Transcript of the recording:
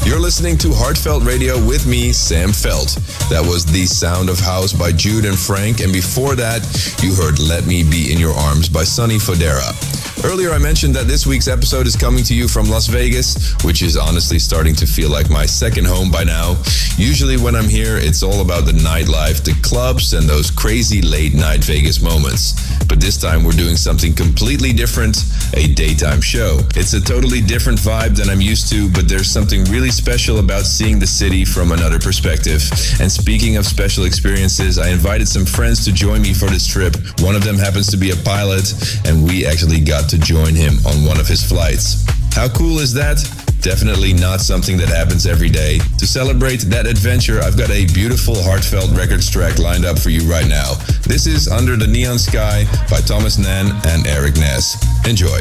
You're listening to Heartfelt Radio with me, Sam Felt. That was The Sound of House by Jude and Frank, and before that, you heard Let Me Be in Your Arms by Sonny Fodera. Earlier I mentioned that this week's episode is coming to you from Las Vegas, which is honestly starting to feel like my second home by now. Usually when I'm here, it's all about the nightlife, the clubs, and those crazy late night Vegas moments. But this time we're doing something completely different, a daytime show. It's a totally different vibe than I'm used to, but there's something really special about seeing the city from another perspective. And speaking of special experiences, I invited some friends to join me for this trip. One of them happens to be a pilot, and we actually got to join him on one of his flights. How cool is that? Definitely not something that happens every day. To celebrate that adventure, I've got a beautiful Heartfelt Records track lined up for you right now. This is Under the Neon Sky by Thomas Nan and Eric Ness. Enjoy.